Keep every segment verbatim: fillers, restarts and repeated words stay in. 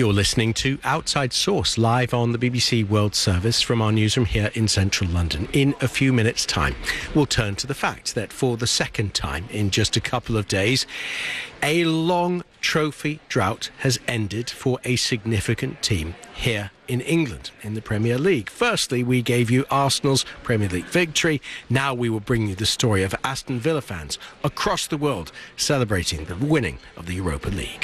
You're listening to Outside Source, live on the B B C World Service from our newsroom here in central London. In a few minutes' time, we'll turn to the fact that for the second time in just a couple of days, a long trophy drought has ended for a significant team here in England in the Premier League. Firstly, we gave you Arsenal's Premier League victory. Now we will bring you the story of Aston Villa fans across the world celebrating the winning of the Europa League.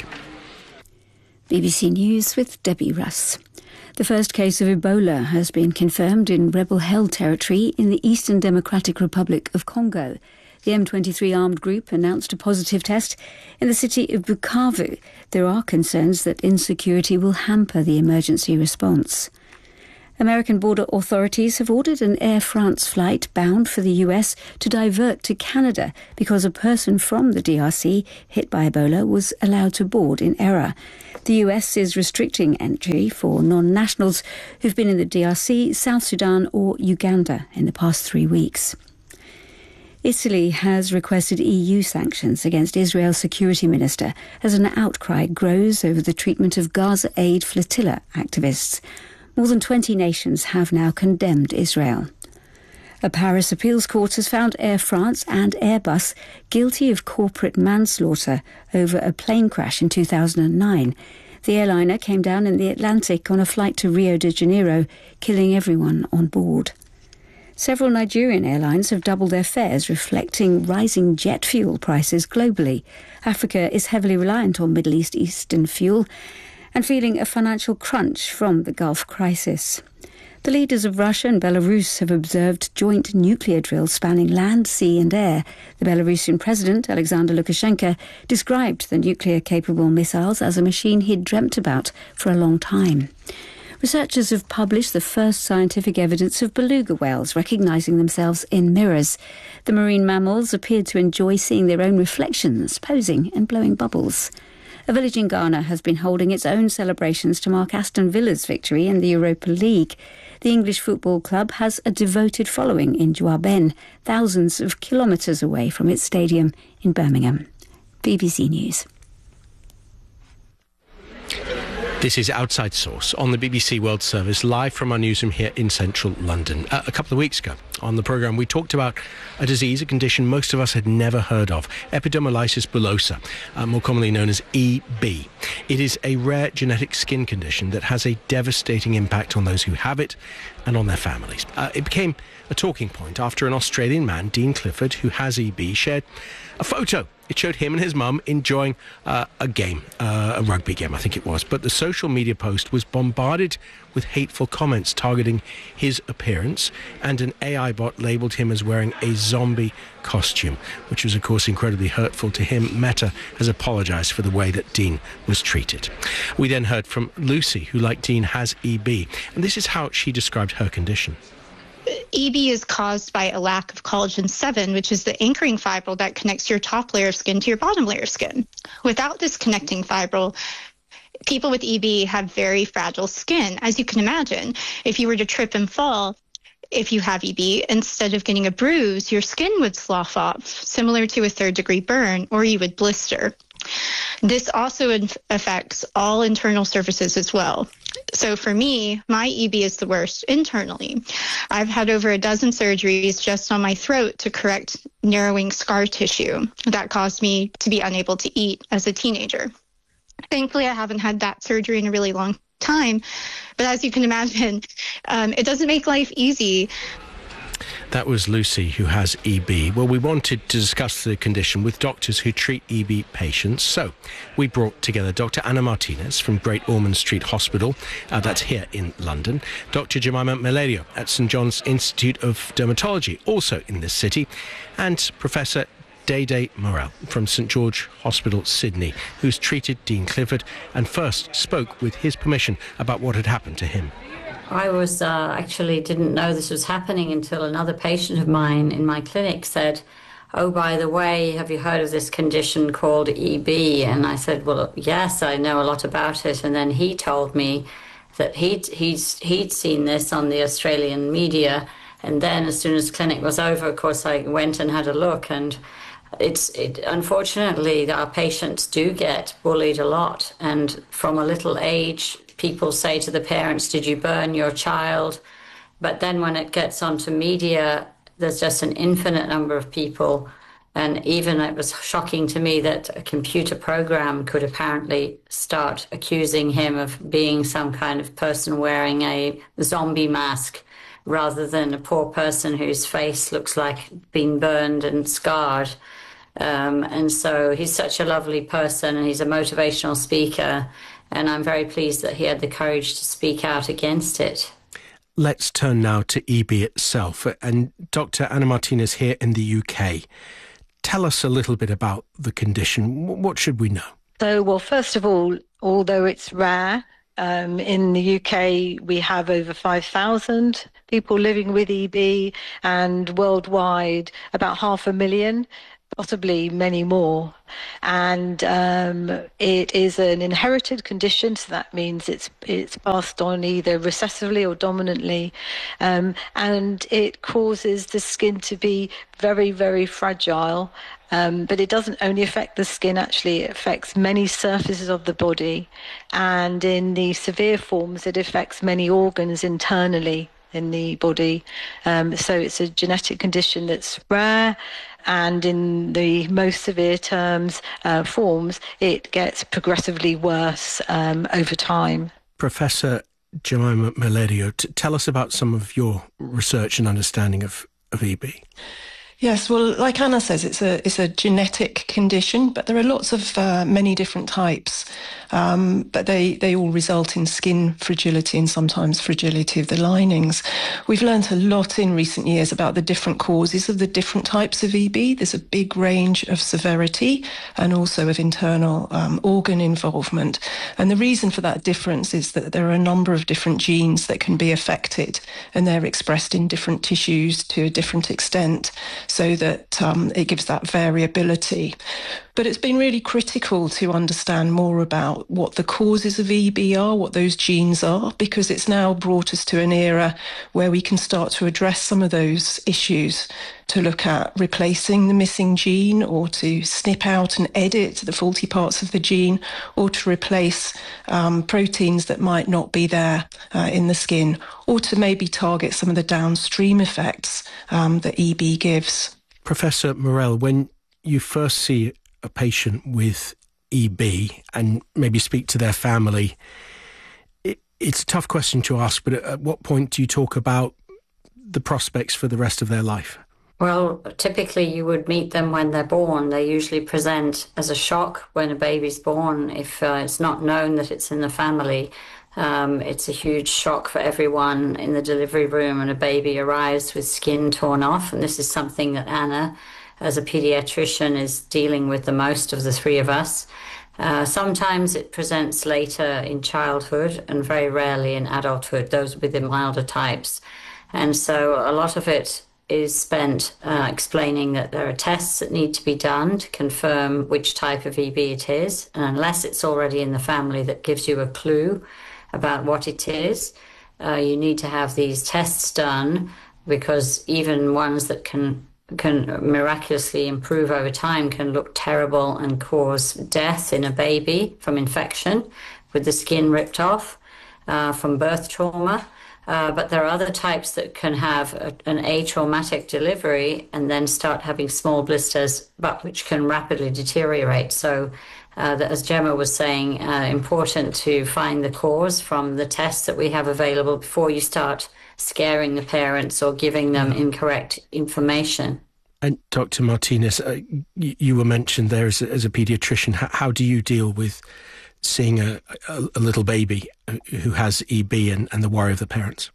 B B C News with Debbie Russ. The first case of Ebola has been confirmed in rebel-held territory in the Eastern Democratic Republic of Congo. The M twenty-three armed group announced a positive test in the city of Bukavu. There are concerns that insecurity will hamper the emergency response. American border authorities have ordered an Air France flight bound for the U S to divert to Canada because a person from the D R C hit by Ebola was allowed to board in error. The U S is restricting entry for non-nationals who've been in the D R C, South Sudan or Uganda in the past three weeks. Italy has requested E U sanctions against Israel's security minister as an outcry grows over the treatment of Gaza Aid flotilla activists. More than twenty nations have now condemned Israel. A Paris appeals court has found Air France and Airbus guilty of corporate manslaughter over a plane crash in two thousand nine. The airliner came down in the Atlantic on a flight to Rio de Janeiro, killing everyone on board. Several Nigerian airlines have doubled their fares, reflecting rising jet fuel prices globally. Africa is heavily reliant on Middle East Eastern fuel and feeling a financial crunch from the Gulf crisis. The leaders of Russia and Belarus have observed joint nuclear drills spanning land, sea and air. The Belarusian president, Alexander Lukashenko, described the nuclear-capable missiles as a machine he'd dreamt about for a long time. Researchers have published the first scientific evidence of beluga whales recognising themselves in mirrors. The marine mammals appeared to enjoy seeing their own reflections, posing and blowing bubbles. A village in Ghana has been holding its own celebrations to mark Aston Villa's victory in the Europa League. The English football club has a devoted following in Juaben, thousands of kilometres away from its stadium in Birmingham. B B C News. This is Outside Source on the B B C World Service, live from our newsroom here in central London. Uh, a couple of weeks ago on the programme, we talked about a disease, a condition most of us had never heard of, epidermolysis bullosa, uh, more commonly known as E B. It is a rare genetic skin condition that has a devastating impact on those who have it and on their families. Uh, it became a talking point after an Australian man, Dean Clifford, who has E B, shared a photo. It showed him and his mum enjoying uh, a game, uh, a rugby game, I think it was. But the social media post was bombarded with hateful comments targeting his appearance, and an A I bot labelled him as wearing a zombie costume, which was, of course, incredibly hurtful to him. Meta has apologised for the way that Dean was treated. We then heard from Lucy, who, like Dean, has E B, and this is how she described her condition. E B is caused by a lack of collagen seven, which is the anchoring fibril that connects your top layer of skin to your bottom layer of skin. Without this connecting fibril, people with E B have very fragile skin. As you can imagine, if you were to trip and fall, if you have E B, instead of getting a bruise, your skin would slough off, similar to a third-degree burn, or you would blister. This also inf- affects all internal surfaces as well. So for me, my E B is the worst internally. I've had over a dozen surgeries just on my throat to correct narrowing scar tissue that caused me to be unable to eat as a teenager. Thankfully, I haven't had that surgery in a really long time. But as you can imagine, um, it doesn't make life easy. That was Lucy, who has E B. Well, we wanted to discuss the condition with doctors who treat E B patients. So we brought together Doctor Anna Martinez from Great Ormond Street Hospital, uh, that's here in London, Doctor Jemima Mellerio at St John's Institute of Dermatology, also in this city, and Professor Dede Morel from St George Hospital, Sydney, who's treated Dean Clifford and first spoke with his permission about what had happened to him. I was uh, actually didn't know this was happening until another patient of mine in my clinic said, "Oh, by the way, have you heard of this condition called E B?" And I said, "Well, yes, I know a lot about it." And then he told me that he'd, he's, he'd seen this on the Australian media. And then as soon as clinic was over, of course, I went and had a look. And It's it, unfortunately, our patients do get bullied a lot. And from a little age, people say to the parents, did you burn your child? But then when it gets onto media, there's just an infinite number of people. And even it was shocking to me that a computer program could apparently start accusing him of being some kind of person wearing a zombie mask rather than a poor person whose face looks like been burned and scarred. Um, and so he's such a lovely person, and he's a motivational speaker. And I'm very pleased that he had the courage to speak out against it. Let's turn now to E B itself. And Doctor Anna Martinez here in the U K. Tell us a little bit about the condition. What should we know? So, well, first of all, although it's rare, um, in the U K we have over five thousand people living with E B, and worldwide about half a million, possibly many more. And um, it is an inherited condition, so that means it's it's passed on either recessively or dominantly, um, and it causes the skin to be very, very fragile. Um, but it doesn't only affect the skin, actually, it affects many surfaces of the body. And in the severe forms, it affects many organs internally in the body. Um, so it's a genetic condition that's rare. And in the most severe terms, uh, forms, it gets progressively worse um, over time. Professor Jemima Mellerio, t- tell us about some of your research and understanding of, of E B. Yes, well, like Anna says, it's a it's a genetic condition, but there are lots of uh, many different types. Um, but they, they all result in skin fragility and sometimes fragility of the linings. We've learnt a lot in recent years about the different causes of the different types of E B. There's a big range of severity and also of internal um, organ involvement. And the reason for that difference is that there are a number of different genes that can be affected, and they're expressed in different tissues to a different extent, so that um, it gives that variability. But it's been really critical to understand more about what the causes of E B are, what those genes are, because it's now brought us to an era where we can start to address some of those issues, to look at replacing the missing gene, or to snip out and edit the faulty parts of the gene, or to replace um, proteins that might not be there uh, in the skin, or to maybe target some of the downstream effects um, that E B gives. Professor Morell, when you first see a patient with E B and maybe speak to their family, it, it's a tough question to ask, but at what point do you talk about the prospects for the rest of their life? Well, typically you would meet them when they're born. They usually present as a shock when a baby's born. If uh, it's not known that it's in the family, um, it's a huge shock for everyone in the delivery room, and a baby arrives with skin torn off. And this is something that Anna, as a pediatrician, is dealing with the most of the three of us. Uh, sometimes it presents later in childhood, and very rarely in adulthood, those with the milder types. And so a lot of it is spent uh, explaining that there are tests that need to be done to confirm which type of E B it is. And unless it's already in the family, that gives you a clue about what it is. Uh, you need to have these tests done, because even ones that can can miraculously improve over time can look terrible and cause death in a baby from infection with the skin ripped off, uh, from birth trauma. Uh, but there are other types that can have a, an atraumatic delivery and then start having small blisters, but which can rapidly deteriorate. So uh, that, as Gemma was saying, uh, important to find the cause from the tests that we have available before you start scaring the parents or giving them incorrect information. And Doctor Martinez, uh, you, you were mentioned there as a, as a paediatrician. How, how do you deal with seeing a, a, a little baby who has E B and, and the worry of the parents?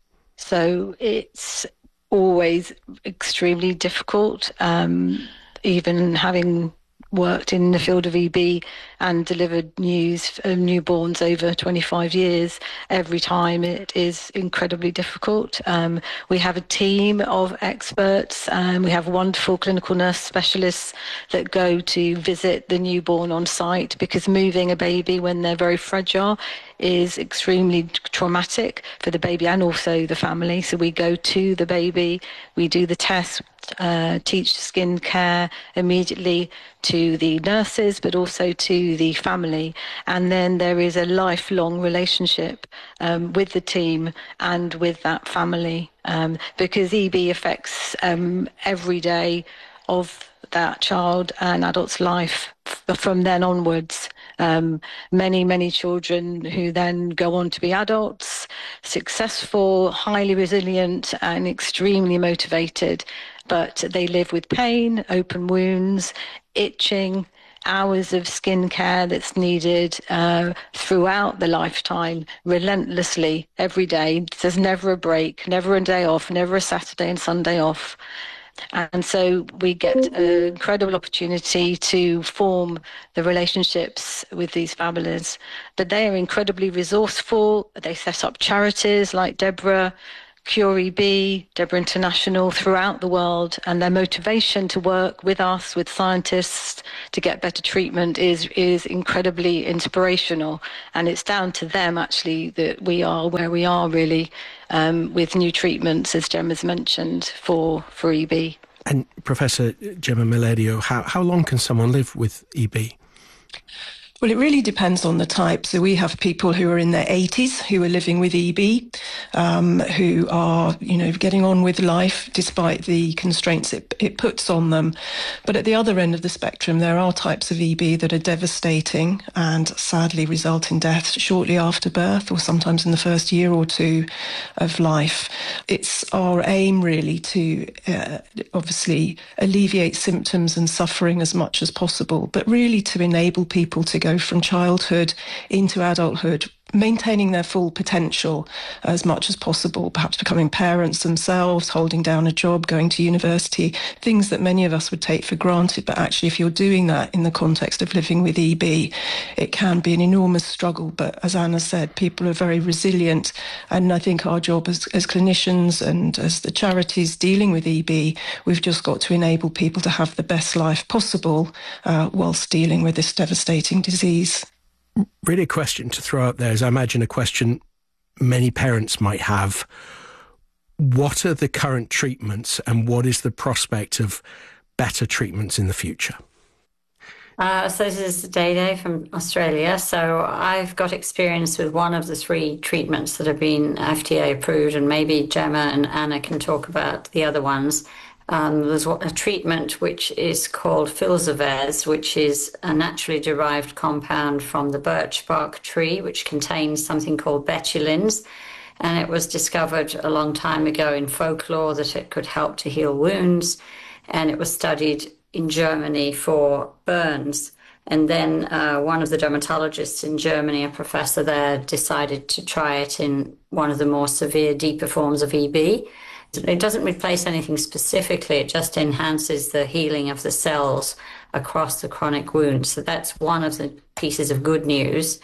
So it's always extremely difficult, um, even having worked in the field of E B and delivered news of newborns over twenty-five years, every time it is incredibly difficult. Um, we have a team of experts, and we have wonderful clinical nurse specialists that go to visit the newborn on site, because moving a baby when they're very fragile is extremely traumatic for the baby and also the family. So we go to the baby, we do the tests, uh, teach skin care immediately to the nurses, but also to the family. And then there is a lifelong relationship um, with the team and with that family, um, because E B affects um, every day of that child and adult's life from then onwards. Um, many, many children who then go on to be adults, successful, highly resilient and extremely motivated, but they live with pain, open wounds, itching, hours of skin care that's needed uh, throughout the lifetime, relentlessly, every day. There's never a break, never a day off, never a Saturday and Sunday off. And so we get an incredible opportunity to form the relationships with these families. But they are incredibly resourceful. They set up charities like Deborah, Cure E B, Deborah International throughout the world. And their motivation to work with us, with scientists, to get better treatment is, is incredibly inspirational. And it's down to them, actually, that we are where we are, really. Um, with new treatments, as Gemma's mentioned, for, for E B. And Professor Gemma Miledio, how, how long can someone live with E B? Well, it really depends on the type. So we have people who are in their eighties who are living with E B, um, who are, you know, getting on with life despite the constraints it, it puts on them. But at the other end of the spectrum, there are types of E B that are devastating and sadly result in death shortly after birth or sometimes in the first year or two of life. It's our aim really to uh, obviously alleviate symptoms and suffering as much as possible, but really to enable people to go from childhood into adulthood, maintaining their full potential as much as possible, perhaps becoming parents themselves, holding down a job, going to university, things that many of us would take for granted. But actually, if you're doing that in the context of living with E B, it can be an enormous struggle. But as Anna said, people are very resilient. And I think our job as, as clinicians and as the charities dealing with E B, we've just got to enable people to have the best life possible uh, whilst dealing with this devastating disease. Really a question to throw out there is, I imagine, a question many parents might have. What are the current treatments and what is the prospect of better treatments in the future? Uh, so this is Day from Australia. So I've got experience with one of the three treatments that have been F D A approved, and maybe Gemma and Anna can talk about the other ones. Um, there's a treatment which is called Filzevez, which is a naturally derived compound from the birch bark tree, which contains something called betulins. And it was discovered a long time ago in folklore that it could help to heal wounds. And it was studied in Germany for burns. And then uh, one of the dermatologists in Germany, a professor there, decided to try it in one of the more severe, deeper forms of E B. It doesn't replace anything specifically, it just enhances the healing of the cells across the chronic wound. So that's one of the pieces of good news.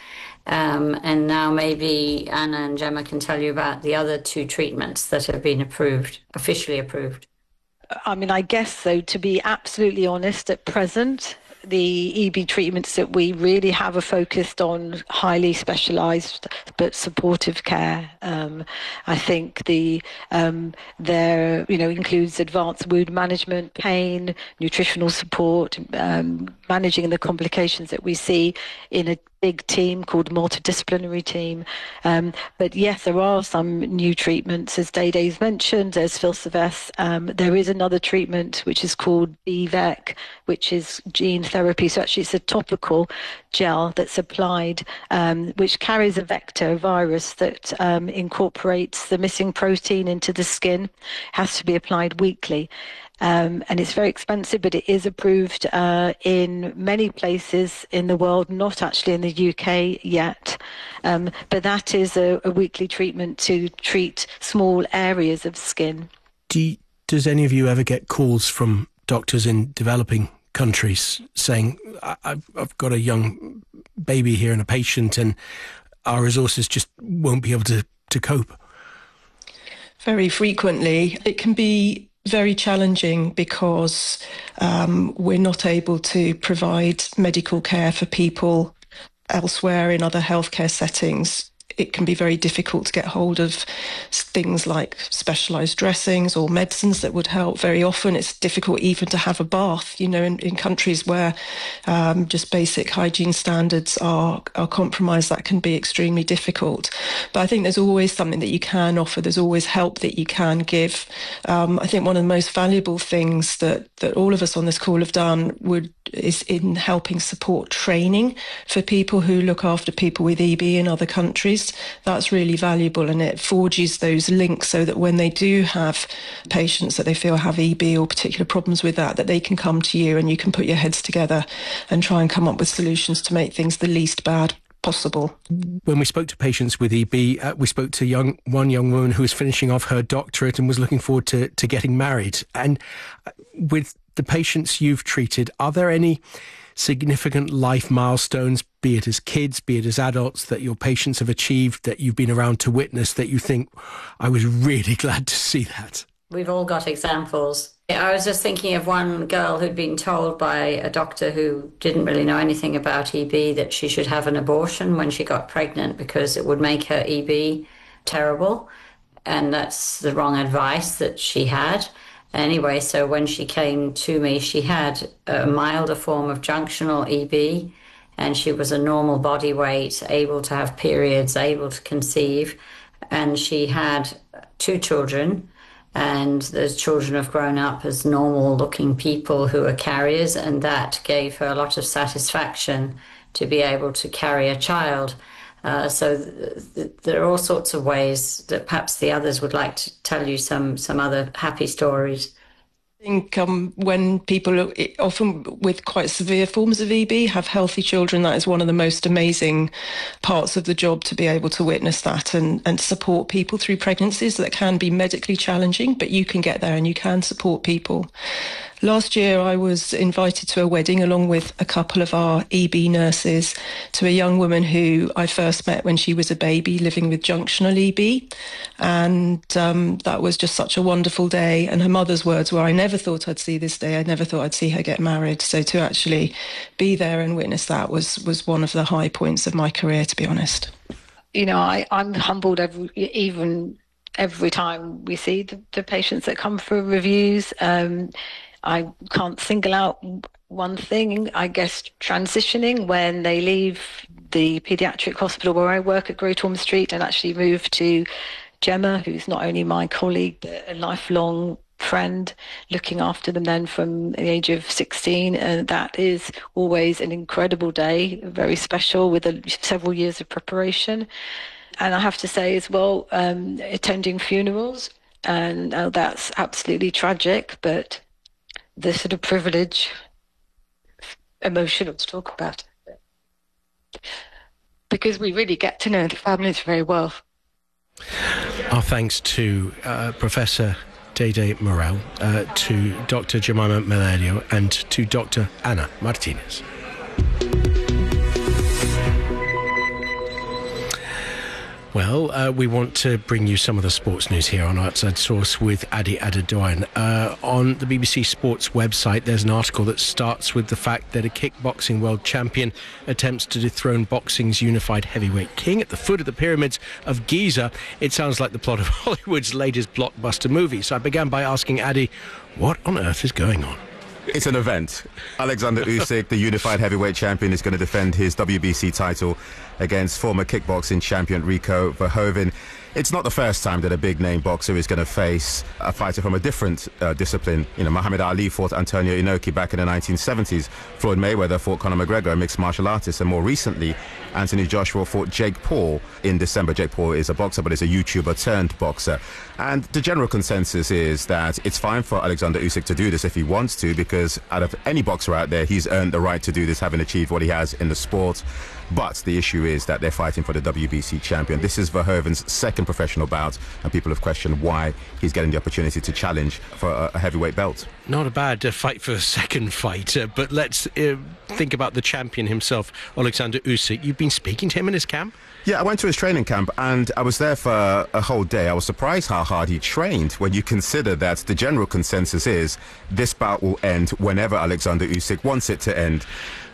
Um, and now maybe Anna and Gemma can tell you about the other two treatments that have been approved, officially approved. I mean, I guess, so, to be absolutely honest, at present, the E B treatments that we really have are focused on highly specialised but supportive care. Um, I think the um, there you know includes advanced wound management, pain, nutritional support, um, managing the complications that we see in a big team called multidisciplinary team. Um, but yes, there are some new treatments, as Day Day's mentioned, as Filzevez. Um, there is another treatment which is called B V E C, which is gene therapy. So actually it's a topical gel that's applied, um, which carries a vector, a virus that um, incorporates the missing protein into the skin. It has to be applied weekly. Um, and it's very expensive, but it is approved uh, in many places in the world, not actually in the U K yet. Um, but that is a, a weekly treatment to treat small areas of skin. Do you, does any of you ever get calls from doctors in developing countries saying, I've, I've got a young baby here and a patient and our resources just won't be able to, to cope? Very frequently. It can be very challenging because um, we're not able to provide medical care for people elsewhere in other healthcare settings it can be very difficult to get hold of things like specialised dressings or medicines that would help. Very often it's difficult even to have a bath, you know, in, in countries where um, just basic hygiene standards are, are compromised, that can be extremely difficult. But I think there's always something that you can offer. There's always help that you can give. Um, I think one of the most valuable things that, that all of us on this call have done would is in helping support training for people who look after people with E B in other countries. That's really valuable, and it forges those links so that when they do have patients that they feel have E B or particular problems with that, that they can come to you and you can put your heads together and try and come up with solutions to make things the least bad possible. When we spoke to patients with E B, uh, we spoke to young one young woman who was finishing off her doctorate and was looking forward to, to getting married. And with the patients you've treated, are there any significant life milestones, be it as kids, be it as adults, that your patients have achieved that you've been around to witness that you think, I was really glad to see that? We've all got examples. I was just thinking of one girl who'd been told by a doctor who didn't really know anything about E B that she should have an abortion when she got pregnant because it would make her E B terrible. And that's the wrong advice that she had. Anyway, so when she came to me, she had a milder form of junctional E B, and she was a normal body weight, able to have periods, able to conceive, and she had two children, and those children have grown up as normal-looking people who are carriers, and that gave her a lot of satisfaction to be able to carry a child. Uh, so th- th- there are all sorts of ways that perhaps the others would like to tell you some, some other happy stories. I think um, when people, often with quite severe forms of E B, have healthy children, that is one of the most amazing parts of the job, to be able to witness that and, and support people through pregnancies that can be medically challenging, but you can get there and you can support people. Last year, I was invited to a wedding along with a couple of our E B nurses to a young woman who I first met when she was a baby living with junctional E B. And um, that was just such a wonderful day. And her mother's words were, I never thought I'd see this day. I never thought I'd see her get married. So to actually be there and witness that was, was one of the high points of my career, to be honest. You know, I, I'm humbled every, even every time we see the, the patients that come for reviews. Um, I can't single out one thing. I guess transitioning when they leave the paediatric hospital where I work at Great Ormond Street and actually move to Gemma, who's not only my colleague but a lifelong friend, looking after them then from the age of sixteen. And that is always an incredible day, very special, with a, several years of preparation. And I have to say as well, um, attending funerals, and uh, that's absolutely tragic, but the sort of privilege, emotional to talk about it, because we really get to know the families very well. Our thanks to uh, Professor Dede Morel, uh, to Doctor Jemima Mellerio, and to Doctor Ana Martinez. Well, uh, we want to bring you some of the sports news here on Outside Source with Adi Adedoyan. Uh, on the B B C Sports website, there's an article that starts with the fact that a kickboxing world champion attempts to dethrone boxing's unified heavyweight king at the foot of the pyramids of Giza. It sounds like the plot of Hollywood's latest blockbuster movie. So I began by asking Adi, what on earth is going on? It's an event. Alexander Usyk, the unified heavyweight champion, is going to defend his W B C title against former kickboxing champion Rico Verhoeven. It's not the first time that a big-name boxer is going to face a fighter from a different uh, discipline. You know, Muhammad Ali fought Antonio Inoki back in the nineteen seventies. Floyd Mayweather fought Conor McGregor, a mixed martial artist. And more recently, Anthony Joshua fought Jake Paul in December. Jake Paul is a boxer, but is a YouTuber turned boxer. And the general consensus is that it's fine for Alexander Usyk to do this if he wants to, because out of any boxer out there, he's earned the right to do this, having achieved what he has in the sport. But the issue is that they're fighting for the W B C champion. This is Verhoeven's second professional bout, and people have questioned why he's getting the opportunity to challenge for a, a heavyweight belt. Not a bad uh, fight for a second fight, uh, but let's uh, think about the champion himself, Alexander Usyk. You've been speaking to him in his camp? Yeah, I went to his training camp and I was there for a whole day. I was surprised how hard he trained when you consider that the general consensus is this bout will end whenever Alexander Usyk wants it to end.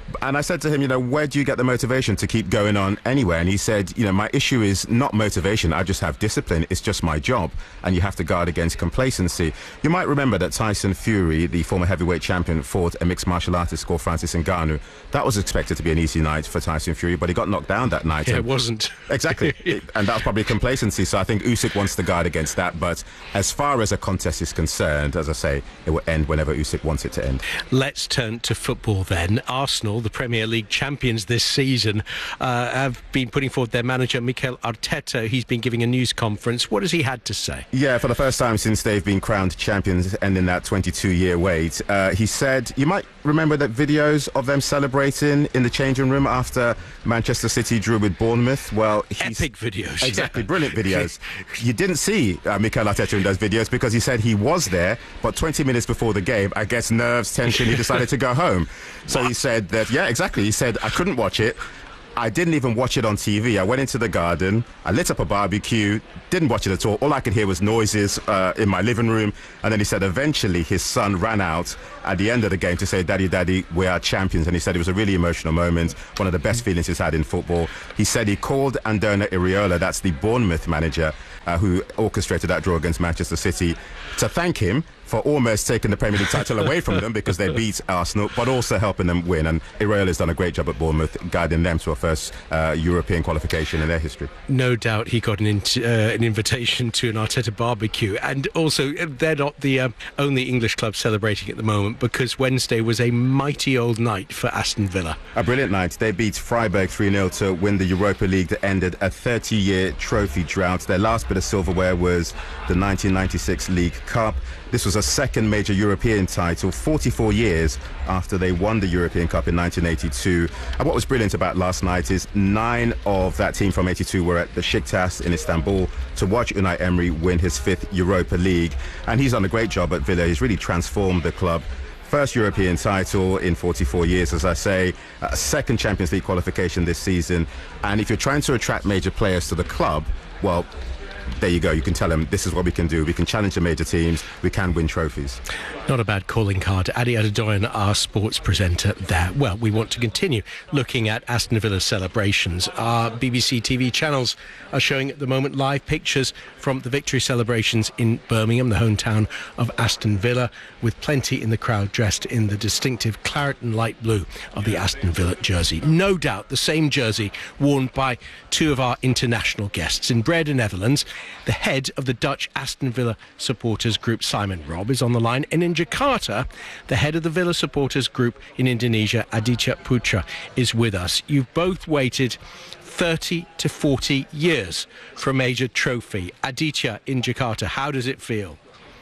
And I said to him, you know, where do you get the motivation to keep going on anywhere? And he said, you know, my issue is not motivation. I just have discipline. It's just my job. And you have to guard against complacency. You might remember that Tyson Fury, the former heavyweight champion, fought a mixed martial artist called Francis Ngannou. That was expected to be an easy night for Tyson Fury, but he got knocked down that night. Yeah, it wasn't. Exactly. it, and that was probably complacency. So I think Usyk wants to guard against that. But as far as a contest is concerned, as I say, it will end whenever Usyk wants it to end. Let's turn to football then. Arsenal, the Premier League champions this season, uh, have been putting forward their manager Mikel Arteta. He's been giving a news conference. What has he had to say? Yeah, for the first time since they've been crowned champions, ending that twenty-two year wait, uh, he said, you might remember that videos of them celebrating in the changing room after Manchester City drew with Bournemouth. Well, he's, epic videos. Exactly, yeah. Brilliant videos. You didn't see uh, Mikel Arteta in those videos because he said he was there, but twenty minutes before the game, I guess nerves, tension, he decided to go home. So what? He said that, yeah, exactly. He said, I couldn't watch it. I didn't even watch it on T V. I went into the garden, I lit up a barbecue, didn't watch it at all. All I could hear was noises uh, in my living room. And then he said eventually his son ran out at the end of the game to say, Daddy, Daddy, we are champions. And he said it was a really emotional moment, one of the best feelings he's had in football. He said he called Andona Iraola, that's the Bournemouth manager, uh, who orchestrated that draw against Manchester City, to thank him for almost taking the Premier League title away from them because they beat Arsenal, but also helping them win. And Iraola has done a great job at Bournemouth, guiding them to a first uh, European qualification in their history. No doubt he got an, in- uh, an invitation to an Arteta barbecue. And also, they're not the um, only English club celebrating at the moment, because Wednesday was a mighty old night for Aston Villa. A brilliant night. They beat Freiburg three nil to win the Europa League that ended a thirty year trophy drought. Their last bit of silverware was the nineteen ninety-six League Cup. This was a second major European title, forty-four years after they won the European Cup in nineteen eighty-two. And what was brilliant about last night is nine of that team from eighty-two were at the Besiktas in Istanbul to watch Unai Emery win his fifth Europa League. And he's done a great job at Villa. He's really transformed the club. First European title in forty-four years, as I say, a second Champions League qualification this season. And if you're trying to attract major players to the club, well, there you go. You can tell them this is what we can do. We can challenge the major teams. We can win trophies. Not a bad calling card. Adi Adedoyan, our sports presenter there. Well, we want to continue looking at Aston Villa's celebrations. Our B B C T V channels are showing at the moment live pictures from the victory celebrations in Birmingham, the hometown of Aston Villa, with plenty in the crowd dressed in the distinctive claret and light blue of the Aston Villa jersey. No doubt the same jersey worn by two of our international guests. In Breda, Netherlands, the head of the Dutch Aston Villa supporters group, Simon Robb, is on the line. And in Jakarta, the head of the Villa supporters group in Indonesia, Aditya Putra, is with us. You've both waited thirty to forty years for a major trophy. Aditya, in Jakarta, how does it feel?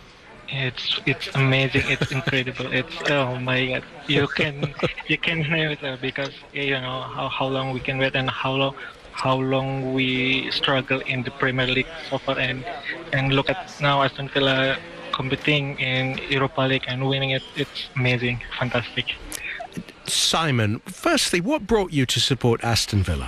It's it's amazing. It's incredible. It's oh my God. You can you can name it uh, because you know how, how long we can wait and how long how long we struggle in the Premier League so far, and and look at now Aston Villa competing in Europa League and winning it. It's amazing, fantastic. Simon, firstly, what brought you to support Aston Villa?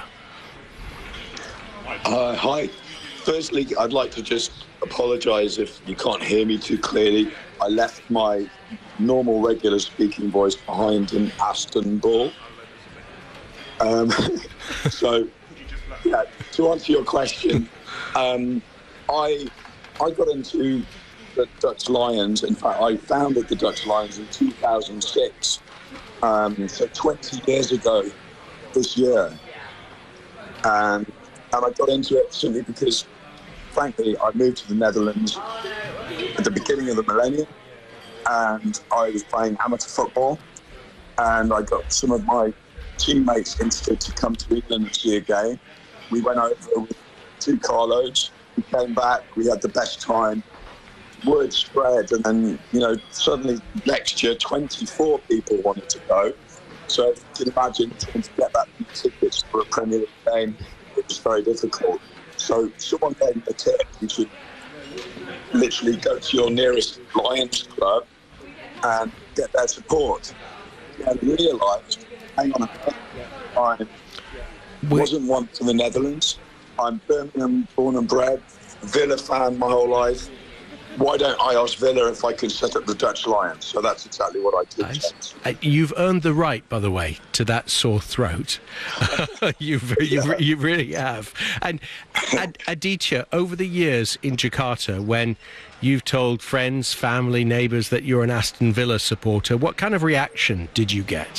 Uh, hi. Firstly, I'd like to just apologise if you can't hear me too clearly. I left my normal, regular speaking voice behind in Aston Ball. Um, so, yeah, to answer your question, um, I I got into the Dutch Lions. In fact, I founded the Dutch Lions in two thousand six, um, so twenty years ago this year. And, and I got into it simply because, frankly, I moved to the Netherlands at the beginning of the millennium, and I was playing amateur football, and I got some of my teammates interested to come to England and see a game. We went over with two carloads, we came back, we had the best time, word spread, and then, you know, suddenly next year twenty-four people wanted to go. So if you can imagine trying to get that many tickets for a Premier League game, it was very difficult. So someone gave me a tip: you should literally go to your nearest Lions club and get their support. And I realised, hang on a minute, I wasn't one from the Netherlands. I'm Birmingham born and bred, Villa fan my whole life. why don't I ask Villa if I can set up the Dutch Lions? So that's exactly what I did. Nice. Uh, you've earned the right, by the way, to that sore throat. you've, you've, Yeah. you really have. And Ad- Aditya, over the years in Jakarta, when you've told friends, family, neighbours that you're an Aston Villa supporter, what kind of reaction did you get?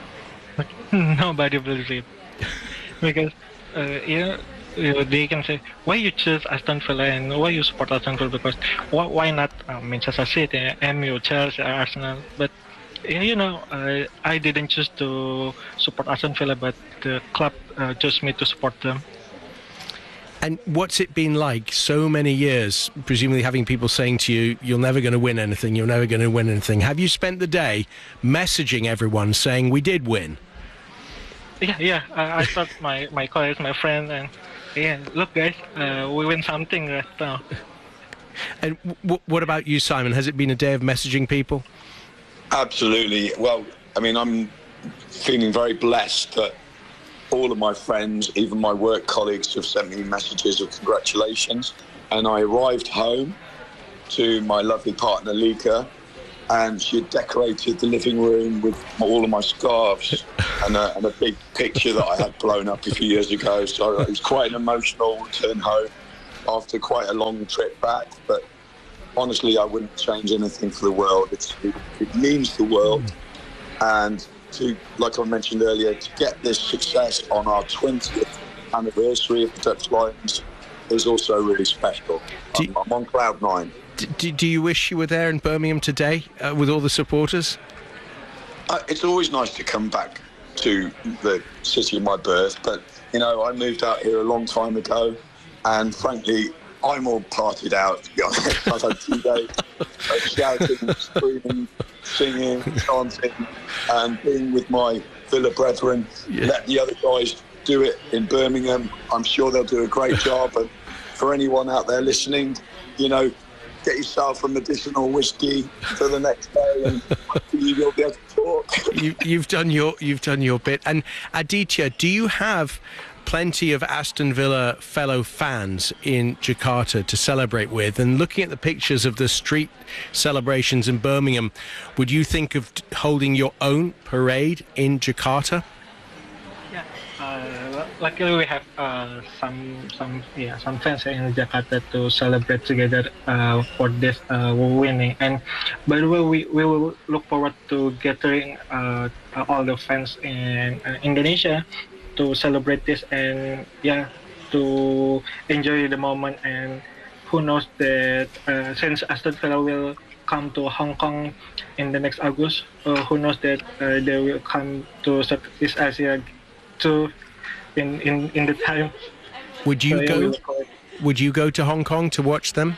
Nobody believes it. Because, uh, yeah, you know, they can say, why you choose Aston Villa and why you support Aston Villa? Because why, why not uh, Manchester City, M U, Chelsea, Arsenal? But, you know, uh, I didn't choose to support Aston Villa, but the club uh, chose me to support them. And what's it been like so many years, presumably having people saying to you, you're never going to win anything, you're never going to win anything. Have you spent the day messaging everyone saying we did win? Yeah, yeah. I, I thought my, my colleagues, my friends, and yeah, look, guys, uh, we win something right now. And w- what about you, Simon? Has it been a day of messaging people? Absolutely. Well, I mean, I'm feeling very blessed that all of my friends, even my work colleagues, have sent me messages of congratulations. And I arrived home to my lovely partner, Lika, and she had decorated the living room with all of my scarves and a, and a big picture that I had blown up a few years ago. So it was quite an emotional return home after quite a long trip back. But honestly, I wouldn't change anything for the world. It's, it, it means the world. And to, like I mentioned earlier, to get this success on our twentieth anniversary of the Dutch Lions is also really special. Do I'm, I'm on cloud nine. Do, do you wish you were there in Birmingham today uh, with all the supporters? Uh, it's always nice to come back to the city of my birth, but, you know, I moved out here a long time ago, and frankly, I'm all partied out, to be honest. I've had two days of shouting, screaming, singing, chanting, and being with my Villa brethren. Yeah. Let the other guys do it in Birmingham. I'm sure they'll do a great job. And for anyone out there listening, you know, get yourself a medicinal whiskey for the next day, and you will be able to talk. you, you've done your you've done your bit. And Aditya, do you have plenty of Aston Villa fellow fans in Jakarta to celebrate with? And looking at the pictures of the street celebrations in Birmingham, would you think of holding your own parade in Jakarta? Yeah. Uh, luckily, we have uh, some some yeah some fans in Jakarta to celebrate together uh, for this uh, winning. And by the way, we, we will look forward to gathering uh, all the fans in uh, Indonesia to celebrate this and yeah to enjoy the moment. And who knows that uh, since Aston Villa will come to Hong Kong in the next August, uh, who knows that uh, they will come to Southeast Asia too in, in, in the time. Would you so, yeah, go? we Would you go to Hong Kong to watch them?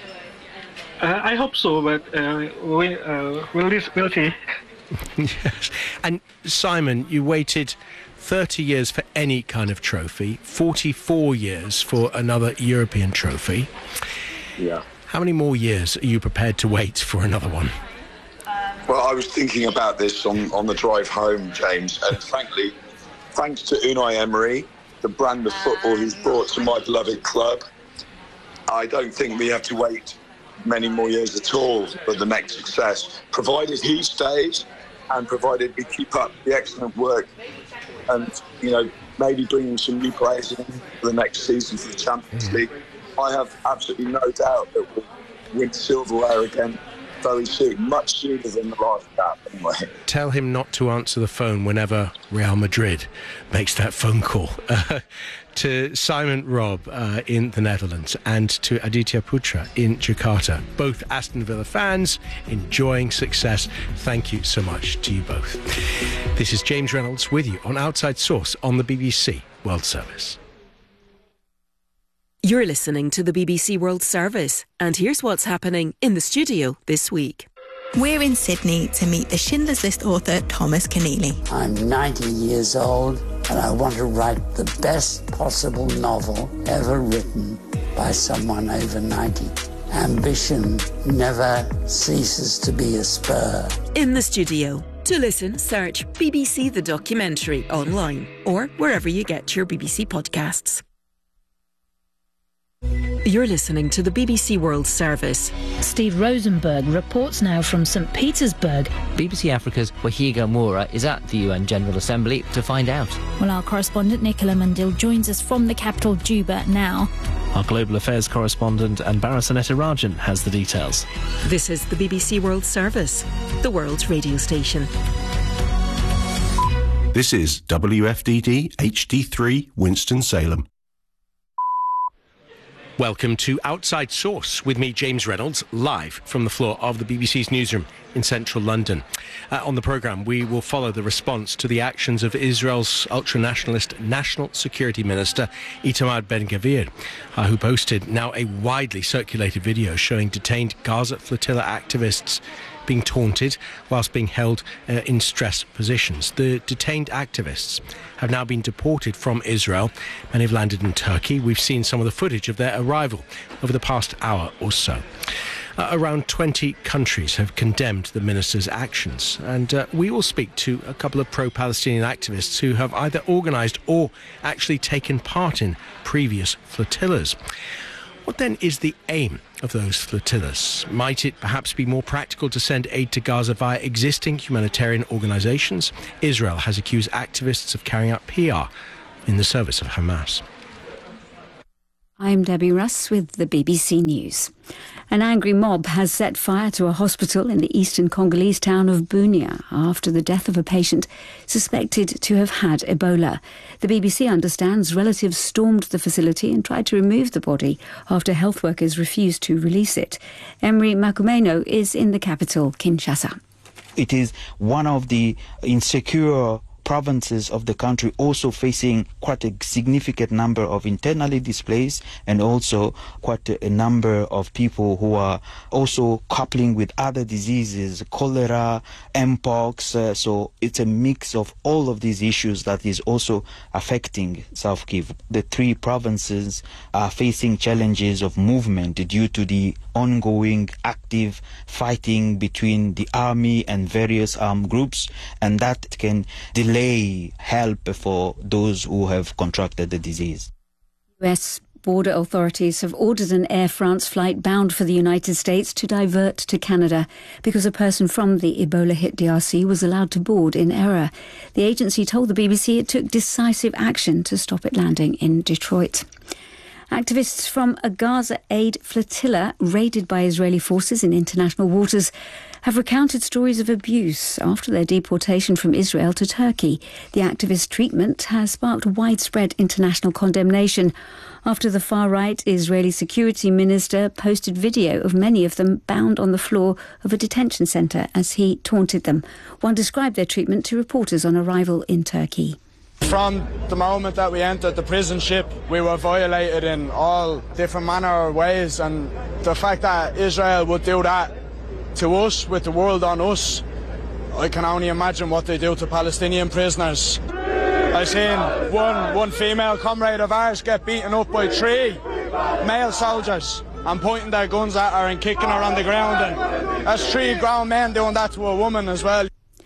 Uh, I hope so, but uh, we uh, we'll, we'll see. Yes. And Simon, you waited thirty years for any kind of trophy, forty-four years for another European trophy. Yeah. How many more years are you prepared to wait for another one? Well, I was thinking about this on, on the drive home, James, and frankly, thanks to Unai Emery, the brand of football he's brought to my beloved club, I don't think we have to wait many more years at all for the next success, provided he stays and provided we keep up the excellent work and, you know, maybe bringing some new players in for the next season for the Champions League. I have absolutely no doubt that we'll win silverware again very soon, much sooner than the last cap anyway. Tell him not to answer the phone whenever Real Madrid makes that phone call. Uh, to Simon Robb uh, in the Netherlands and to Aditya Putra in Jakarta, both Aston Villa fans enjoying success. Thank you so much to you both. This is James Reynolds with you on Outside Source on the B B C World Service. You're listening to the B B C World Service, and here's what's happening in the studio this week. We're in Sydney to meet the Schindler's List author Thomas Keneally. I'm ninety years old and I want to write the best possible novel ever written by someone over ninety. Ambition never ceases to be a spur. In the studio. To listen, search B B C The Documentary online or wherever you get your B B C podcasts. You're listening to the B B C World Service. Steve Rosenberg reports now from St Petersburg. B B C Africa's Wahiga Moura is at the U N General Assembly to find out. Well, our correspondent Nicola Mandil joins us from the capital, Juba, now. Our global affairs correspondent Anbara Sonetta Rajan has the details. This is the B B C World Service, the world's radio station. This is W F D D H D three Winston-Salem. Welcome to Outside Source with me, James Reynolds, live from the floor of the B B C's newsroom in central London. Uh, on the programme, we will follow the response to the actions of Israel's ultra-nationalist National Security Minister Itamar Ben-Gvir, uh, who posted now a widely circulated video showing detained Gaza flotilla activists being taunted whilst being held uh, in stress positions. The detained activists have now been deported from Israel. Many have landed in Turkey. We've seen some of the footage of their arrival over the past hour or so. Uh, around twenty countries have condemned the minister's actions, and uh, we will speak to a couple of pro-Palestinian activists who have either organised or actually taken part in previous flotillas. What then is the aim of those flotillas? Might it perhaps be more practical to send aid to Gaza via existing humanitarian organisations? Israel has accused activists of carrying out P R in the service of Hamas. I'm Debbie Russ with the B B C News. An angry mob has set fire to a hospital in the eastern Congolese town of Bunia after the death of a patient suspected to have had Ebola. The B B C understands relatives stormed the facility and tried to remove the body after health workers refused to release it. Emery Makumeno is in the capital, Kinshasa. It is one of the insecure provinces of the country, also facing quite a significant number of internally displaced and also quite a number of people who are also coupling with other diseases, cholera, mpox. Uh, so it's a mix of all of these issues that is also affecting South Kivu. The three provinces are facing challenges of movement due to the ongoing active fighting between the army and various armed groups, and that can delay help for those who have contracted the disease. U S border authorities have ordered an Air France flight bound for the United States to divert to Canada because a person from the Ebola-hit D R C was allowed to board in error. The agency told the B B C it took decisive action to stop it landing in Detroit. Activists from a Gaza aid flotilla raided by Israeli forces in international waters have recounted stories of abuse after their deportation from Israel to Turkey. The activist treatment has sparked widespread international condemnation after the far-right Israeli security minister posted video of many of them bound on the floor of a detention centre as he taunted them. One described their treatment to reporters on arrival in Turkey. From the moment that we entered the prison ship, we were violated in all different manner of ways, and the fact that Israel would do that to us, with the world on us, I can only imagine what they do to Palestinian prisoners. I've seen one, one female comrade of ours get beaten up by three male soldiers and pointing their guns at her and kicking her on the ground, and that's three grown men doing that to a woman as well.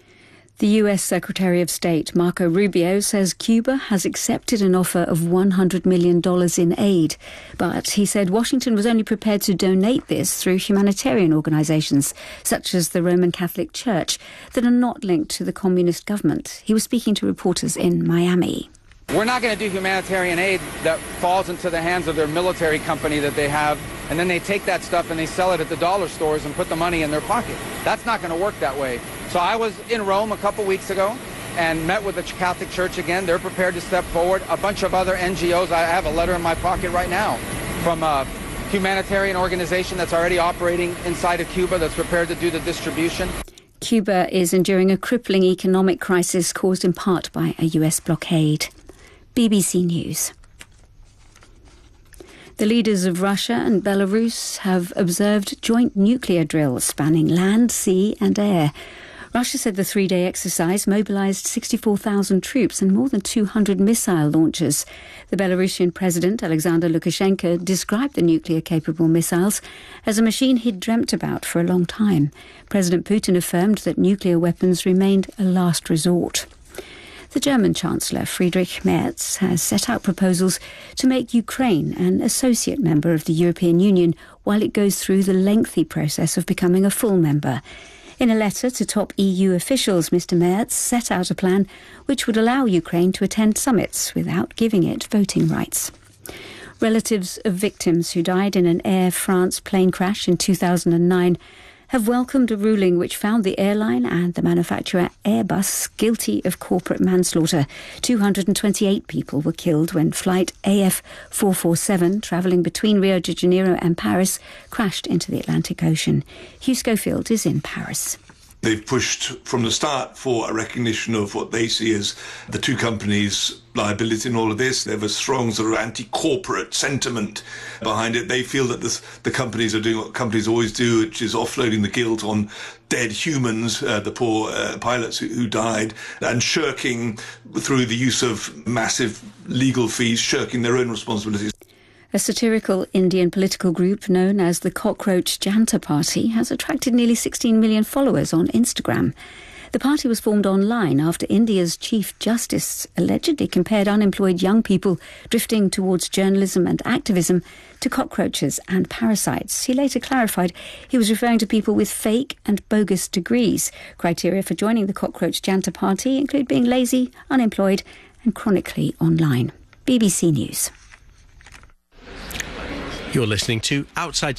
The U S Secretary of State, Marco Rubio, says Cuba has accepted an offer of one hundred million dollars in aid. But he said Washington was only prepared to donate this through humanitarian organisations, such as the Roman Catholic Church, that are not linked to the communist government. He was speaking to reporters in Miami. We're not going to do humanitarian aid that falls into the hands of their military company that they have, and then they take that stuff and they sell it at the dollar stores and put the money in their pocket. That's not going to work that way. So I was in Rome a couple weeks ago and met with the Catholic Church again. They're prepared to step forward. A bunch of other N G Os. I have a letter in my pocket right now from a humanitarian organization that's already operating inside of Cuba that's prepared to do the distribution. Cuba is enduring a crippling economic crisis caused in part by a U S blockade. B B C News. The leaders of Russia and Belarus have observed joint nuclear drills spanning land, sea and air. Russia said the three-day exercise mobilised sixty-four thousand troops and more than two hundred missile launchers. The Belarusian President, Alexander Lukashenko, described the nuclear-capable missiles as a machine he'd dreamt about for a long time. President Putin affirmed that nuclear weapons remained a last resort. The German Chancellor Friedrich Merz has set out proposals to make Ukraine an associate member of the European Union while it goes through the lengthy process of becoming a full member. In a letter to top E U officials, Mr Merz set out a plan which would allow Ukraine to attend summits without giving it voting rights. Relatives of victims who died in an Air France plane crash in two thousand nine have welcomed a ruling which found the airline and the manufacturer Airbus guilty of corporate manslaughter. two hundred twenty-eight people were killed when flight A F four forty-seven, travelling between Rio de Janeiro and Paris, crashed into the Atlantic Ocean. Hugh Schofield is in Paris. They've pushed from the start for a recognition of what they see as the two companies' liability in all of this. They have a strong sort of anti-corporate sentiment behind it. They feel that this, the companies are doing what companies always do, which is offloading the guilt on dead humans, uh, the poor uh, pilots who, who died, and shirking through the use of massive legal fees, shirking their own responsibilities. A satirical Indian political group known as the Cockroach Janta Party has attracted nearly sixteen million followers on Instagram. The party was formed online after India's Chief Justice allegedly compared unemployed young people drifting towards journalism and activism to cockroaches and parasites. He later clarified he was referring to people with fake and bogus degrees. Criteria for joining the Cockroach Janta Party include being lazy, unemployed and chronically online. B B C News. You're listening to Outside